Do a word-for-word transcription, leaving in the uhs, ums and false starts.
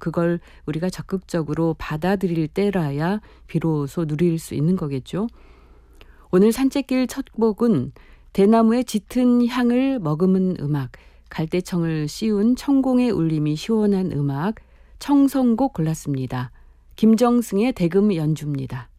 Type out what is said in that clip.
그걸 우리가 적극적으로 받아들일 때라야 비로소 누릴 수 있는 거겠죠. 오늘 산책길 첫 곡은 대나무의 짙은 향을 머금은 음악, 갈대청을 씌운 청공의 울림이 시원한 음악, 청성곡 골랐습니다. 김정승의 대금 연주입니다.